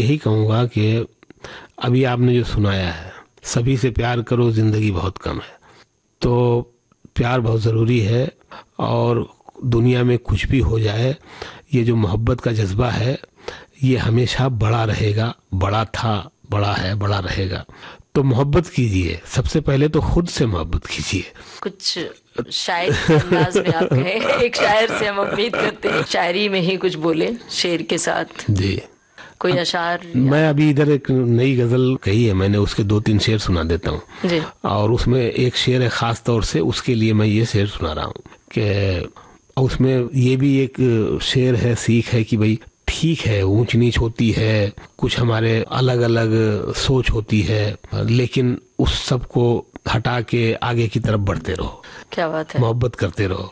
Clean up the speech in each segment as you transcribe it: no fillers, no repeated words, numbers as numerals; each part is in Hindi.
यही कहूँगा कि अभी आपने जो सुनाया है, सभी से प्यार करो, जिंदगी बहुत कम है। तो प्यार बहुत ज़रूरी है, और दुनिया में कुछ भी हो जाए, ये जो मोहब्बत का जज्बा है ये हमेशा बड़ा रहेगा, बड़ा था, बड़ा है, बड़ा रहेगा। तो मोहब्बत कीजिए, सबसे पहले तो खुद से मोहब्बत कीजिए। कुछ शायर के अंदाज में आप कहें, एक शायर से हम उम्मीद करते हैं शायरी में ही कुछ बोले शेर के साथ। जी, कोई अशार? मैं अभी इधर एक नई गजल कही है मैंने, उसके 2-3 शेर सुना देता हूँ जी। और उसमें एक शेर है खास तौर से, उसके लिए मैं ये शेर सुना रहा हूँ कि उसमें ये भी एक शेर है, सीख है कि भाई ठीक है, ऊंच नीच होती है, कुछ हमारे अलग अलग सोच होती है, लेकिन उस सब को हटा के आगे की तरफ बढ़ते रहो। क्या बात है। मोहब्बत करते रहो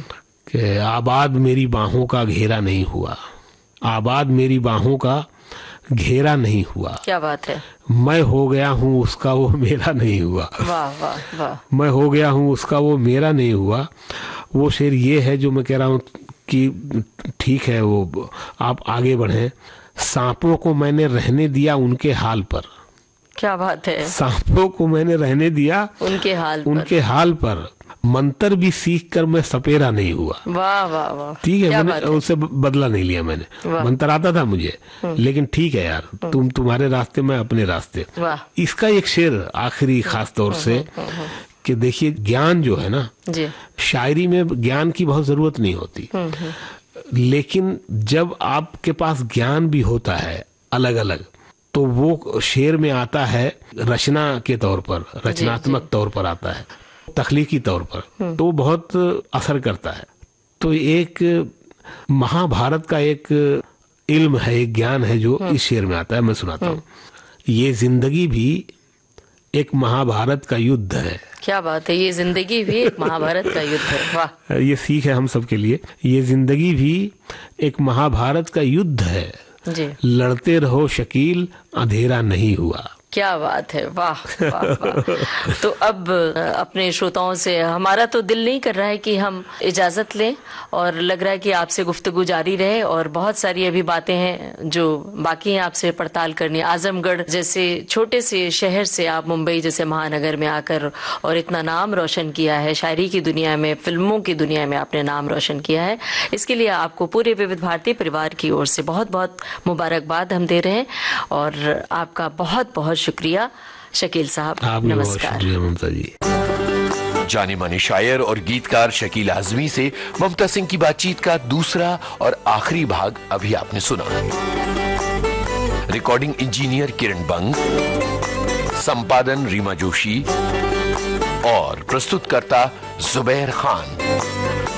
कि आबाद मेरी बाहों का घेरा नहीं हुआ, आबाद मेरी बाहों का घेरा नहीं हुआ। क्या बात है। मैं हो गया हूँ उसका, वो मेरा नहीं हुआ। वाह वाह वाह। मैं हो गया हूँ उसका, वो मेरा नहीं हुआ। वो शेर ये है जो मैं कह रहा हूँ कि ठीक है, वो आप आगे बढ़ें। सांपों को मैंने रहने दिया उनके हाल पर। क्या बात है। सांपों को मैंने रहने दिया उनके हाल पर, मंत्र भी सीख कर मैं सपेरा नहीं हुआ। वाह वाह वाह। ठीक है, मैंने उससे बदला नहीं लिया, मैंने मंत्र आता था मुझे, लेकिन ठीक है यार, तुम्हारे रास्ते में अपने रास्ते। इसका एक शेर आखिरी खास तौर से कि देखिए, ज्ञान जो है ना जी, शायरी में ज्ञान की बहुत जरूरत नहीं होती, लेकिन जब आपके पास ज्ञान भी होता है अलग अलग, तो वो शेर में आता है रचना के तौर पर, रचनात्मक तौर पर आता है, तख्लीकी तौर पर, तो बहुत असर करता है। तो एक महाभारत का एक इल्म है, एक ज्ञान है जो इस शेर में आता है, मैं सुनाता हूँ। ये जिंदगी भी एक महाभारत का युद्ध है। क्या बात है, ये जिंदगी भी एक महाभारत का युद्ध है। वाह, ये सीख है हम सब के लिए। ये जिंदगी भी एक महाभारत का युद्ध है जी। लड़ते रहो शकील, अंधेरा नहीं हुआ। क्या बात है, वाह वाह वाह। तो अब अपने श्रोताओं से, हमारा तो दिल नहीं कर रहा है कि हम इजाजत लें, और लग रहा है कि आपसे गुफ्तगू जारी रहे, और बहुत सारी अभी बातें हैं जो बाकी हैं आपसे पड़ताल करनी। आजमगढ़ जैसे छोटे से शहर से आप मुंबई जैसे महानगर में आकर और इतना नाम रोशन किया है, शायरी की दुनिया में, फिल्मों की दुनिया में आपने नाम रोशन किया है, इसके लिए आपको पूरे विविध भारती परिवार की ओर से बहुत बहुत मुबारकबाद हम दे रहे हैं। और आपका बहुत बहुत शुक्रिया शकील साहब, नमस्कार। ममता जी। जाने माने शायर और गीतकार शकील आजमी से ममता सिंह की बातचीत का दूसरा और आखिरी भाग अभी आपने सुना। रिकॉर्डिंग इंजीनियर किरण बंग, संपादन रीमा जोशी और प्रस्तुतकर्ता जुबैर खान।